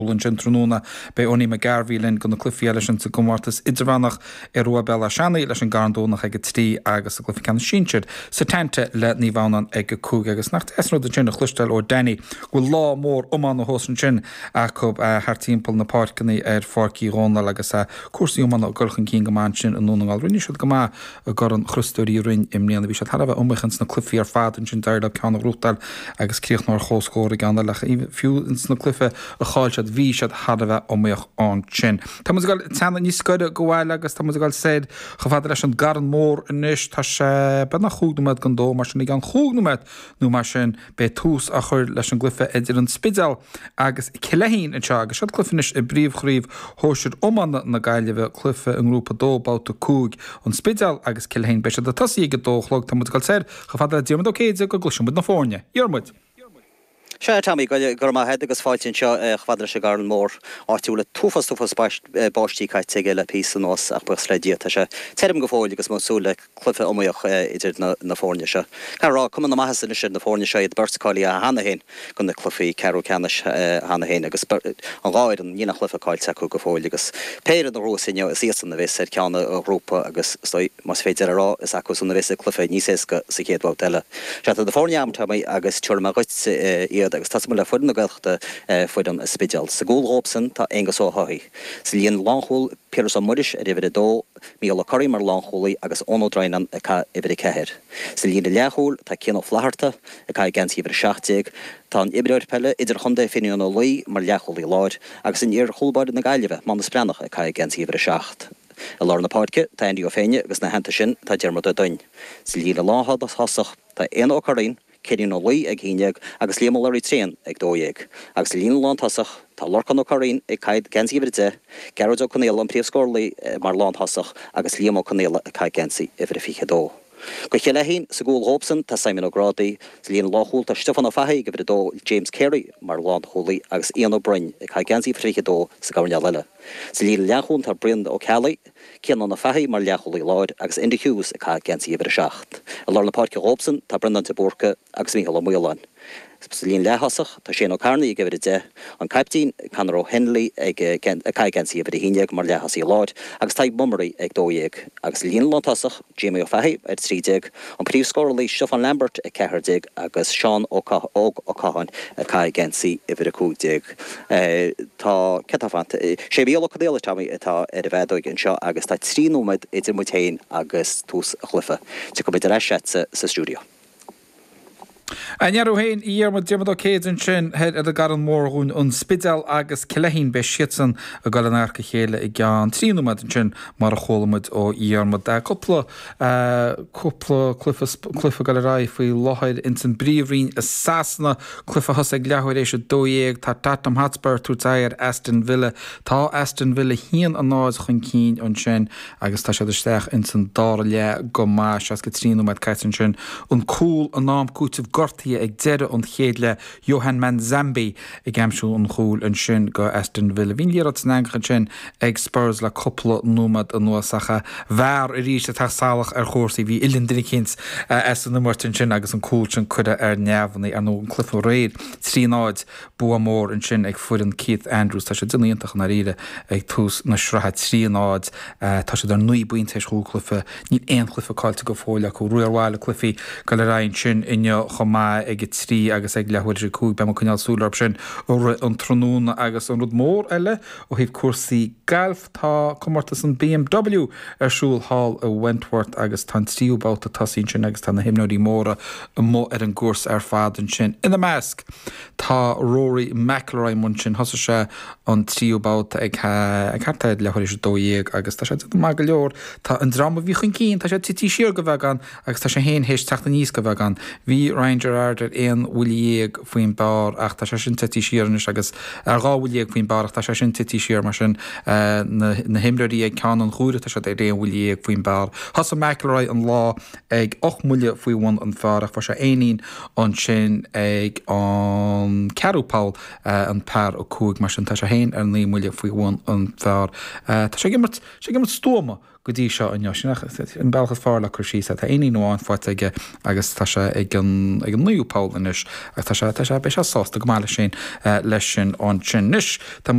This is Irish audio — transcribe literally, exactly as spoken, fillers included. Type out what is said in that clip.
an gentróna be oní me garhílinn gona clufií leis an sa gomórtas idirhánach ar rua bella seannaí leis an garandónach ag trí agus a glufi can sinseid sa tente le ní bhhanan ag go cúg agus nacht esró de sinna chlustal ó Danny go lá mór omán na hósan sin a cub haar timppel na páircannaí ar fácií rónal agus a cuasaí omán a gulchan cín gomáin sin an nónangáil rinne siad go má a gar an chrustorí rin im líana bhí se tharbh omchans na clufií ar fad an sin deirda ceanna rútal agus críochnar chóscóir gan le fiú ins na clufe a cháil bhí siad hadbheith omíoch an sin. Tá gal tena ní scoide go bhhaile agus tá gal séid go bhfad leis an garan mór inis tá sé be nach chúgnumed gan dó mar sin ag an chúgnumed nó mar sin be tús a chuir leis an glufe idir an spidal agus cilehéín an se agus se clufinis i bríomhchríomh hóisiir omman na gaiileh clufe an grúpa dóbáta cúg an spidal agus cilehéín be se a tasí go dólog tá gal séid go bhfad le diaamad océide go gluisiúmid na fórne. Iormuid. Se Tommy go gur má head agus fáiltin seo chhadra se garan mór áitiúla túfas túfas báistí caiit teige le pí an os ach buchs le dieta se. Tem go fáil agus mósúla clufa omíoch idir na fórne se. Carrá cum na maithas in sin na fórne se iad bursáilí a hana héin gon na clufií ceú ceannis hana héin agus an gáid an dína chlufa cáil teú go fáil agus péir an rósinne is ían na bhés ar ceanna a grúpa agus mas féidir ará is acu na bhés clufa níosca sa chéadbá eile. Se de fórneam Tommy agus tuair mar iad agus tas le fud na galchta fuid an spidal. Sa gúlrópsan tá engas ó haí. Sa líon láhúil Piers an muris a rifid dó mí le choí mar láhúlaí agus ónódrainan a ca ibre ceir. Sa líon lehúil tá cin ó flaharta a ca gens ibre seachteg, tá an ibreir pelle idir chundé finion ó luí mar lehúlaí láid agus in ar chulbáid na gaiileh man na sprenach a ca gens ibre seacht. A lá na páirce tá indí ó féine agus na henta sin tá dearmad a dain. Sa líon láhad as hasach tá éon ó choín céirín ó luí ag híineag agus líamolarí tréan ag dóéag. Agus líon lántasach tá lorcan ó choín ag caiid gensaí ibre Gerard ó chunéal an príomhscórlaí mar lántasach agus líam ó chunéal a caiid gensaí ibre fiche dó. Go chéilehín sa gúil Hobson tá Simon O'Grady sa líon láhúil tá Stefan O'Fahaí go bhfuil dó James Carey mar lánthúlaí agus Ian O'Brien ag caiid gensaí fiche dó sa gairne leile. Sa líon leachún tá Brian O'Callagh Cian an O'Fahaí mar leachúlaí láid agus Indy Hughes a caiid gensaí ibre seacht. A lá na páirce Hobson tá Brendan de Burke agus Michael O'Muilan. Sa líon lehasach tá Shane O'Carney go bhfuil de an Captain Conor O'Henley ag caiid gensaí ibre híineag mar lehasí láid agus tá Mummery ag dóéag agus líon lántasach Jamie O'Fahaí ar trídeag an príomhscórlaí Stefan Lambert ag ceithdeag agus Sean O'Cahan a caiid gensaí ibre cúdeag. Tá cetafant sé bhíal cadéala Tommy atá ar a bheadóig an seo agus tá tríúmid idir mutéin agus tús a chlufa. Te go beidir eise sa stúdio. Anarú héin íarmad diarmad ó céad an sin head a garan mórún an spidal agus cilehéín be sian a gal an aircha chéile i gceann tríúmad an sin mar a cholamid ó íarmad. Cúpla cúpla clufa gal rá faoi láthid in san bríomhrín is sasna clufa has ag lehair éis dóéag tá Tottenham Hotspur tútáir Aston Villa tá Aston Villa hían an náid chun cín an sin agus tá sé isteach in san dá le go más as go tríúmad caian sin an cúil an nám cútah gortaí ag deire an chéadle Johan Manzambi ag gamsú an chúil an sin go Aston Villa. Bhín líad san angcha sin ag Spurs le coppla númad an nuasacha bhar i ríiste tá salach ar chósaí bhí ilindricins as an numartin sin agus an cúil sin chuide ar neamhaí an nó an clufa réad trí náid bu mór an sin ag fuan Keith Andrews tá sé dunaíontach na riide ag tús na srathe trí náid tá sé ar nuí buintéis chúclufa ní éon clufa cáilte go fóile go ruarháile clufií go le rainn sin inne chomá ag trí agus ag lehuiidir cúg be chuneal súlarb sin ó an tróna agus an rud mór eile ó híh cuasaí galf tá cumartas an B M W arsúl hall a Wentworth agus tá tríúbáta tasín sin agus tá na himnoí móra mó ar an gús ar fádan sin. Ina measc tá Rory McIlroy mun sin hosa se an tríúbáta ag chartaid lehuiir dóéag agus tá sé má go leor tá an drama bhí chun cín tá sé tití siar go bhegan agus tá sé héon hééis teachta níos go bhegan. Bhí Ryan Gerrard ar éon bhfuilíag faoin bar ach tá sé sin tití siarnis agus ar gáhfuilíag faoin bar ach tá sé sin tití siar mar sin na himreirí ag cean an chúra tá sé é réon bhfuilíag faoin bar. Has McIlroy an lá ag och muile faoihhain an fear ach fa sé éonín an sin ag an ceúpáil an pár ó cúig mar sin tá sé héin ar ní muile faoihhain an fear. Tá sé gimmart sé gimmart stóma go dtí seo an sin an bailchas fála chu sí tá aoní nóáin fáit aige agus tá sé ag an chun ag an nuú Paulanis ag tá se be se sásta go mála sin leis sin an sin. Nis Tá